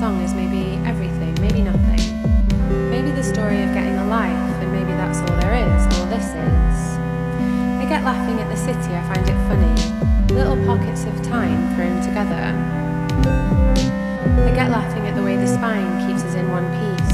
song is maybe everything, maybe nothing. Maybe the story of getting a life, and maybe that's all there is, all this is. I get laughing at the city, I find it funny. Little pockets of time thrown together. I get laughing at the way the spine keeps us in one piece.